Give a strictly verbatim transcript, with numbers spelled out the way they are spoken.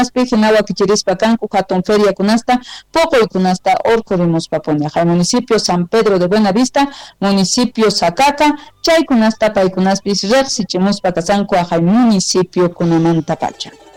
kunaspi hinawa kichirispa kanku hatun feria kunasta poco kunasta orkurimuspa puñaq. Municipio San Pedro de Buenavista, municipio Sacaca, chay kunasta paykunaspis riqsichimuspa kasanku ajay municipio kunamanta pacha.